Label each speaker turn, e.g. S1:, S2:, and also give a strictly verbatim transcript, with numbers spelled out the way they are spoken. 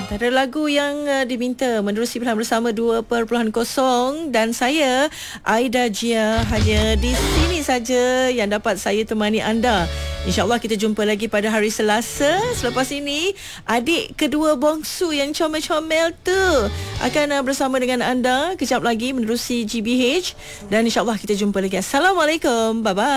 S1: Antara lagu yang uh, diminta menerusi pilihan bersama dua perpuluhan kosong dan saya Aida Jia hanya di sini saja yang dapat saya temani anda. InsyaAllah kita jumpa lagi pada hari Selasa. Selepas ini adik kedua bongsu yang comel-comel tu akan uh, bersama dengan anda kejap lagi menerusi G B H dan insyaAllah kita jumpa lagi. Assalamualaikum. Bye bye.